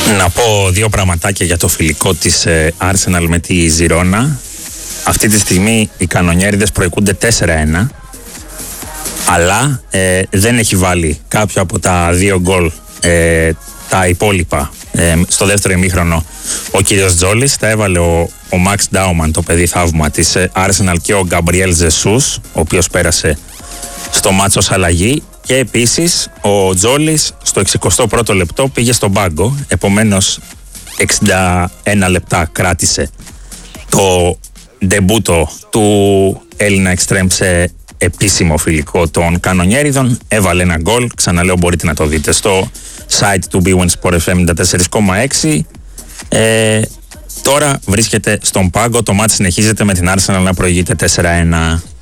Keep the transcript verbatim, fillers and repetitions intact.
Να πω δύο πραγματάκια για το φιλικό της ε, Arsenal με τη Ζιρόνα. Αυτή τη στιγμή οι κανονιέριδες προηγούνται τέσσερα ένα, αλλά ε, δεν έχει βάλει κάποιο από τα δύο γκολ ε, τα υπόλοιπα ε, στο δεύτερο ημίχρονο ο κύριος Τζόλης. Τα έβαλε ο, ο Μαξ Ντάουμαν, το παιδί θαύμα της ε, Arsenal, και ο Γκαμπριέλ Ζεσούς, ο οποίος πέρασε στο μάτσο ως αλλαγή. Και επίσης ο Τζόλης στο εξηκοστό πρώτο λεπτό πήγε στον πάγκο, επομένως εξήντα ένα λεπτά κράτησε το ντεμπούτο του Έλληνα εξτρέμ σε επίσημο φιλικό των κανονιέριδων. Έβαλε ένα γκολ, ξαναλέω μπορείτε να το δείτε στο site του μπι ουέν Sport εφ εμ ενενήντα τέσσερα κόμμα έξι. Ε, τώρα βρίσκεται στον πάγκο, το μάτι συνεχίζεται με την Arsenal να προηγείται τέσσερα ένα.